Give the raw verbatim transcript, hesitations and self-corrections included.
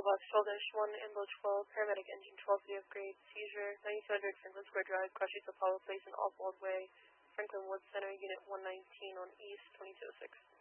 Box twelve one, Ambo twelve, Paramedic Engine twelve, the upgrade, seizure, ninety-two hundred Franklin Square Drive, Crushing Apollo Place in Oswald Way, Franklin Woods Center, Unit one nineteen on East, twenty-two oh six.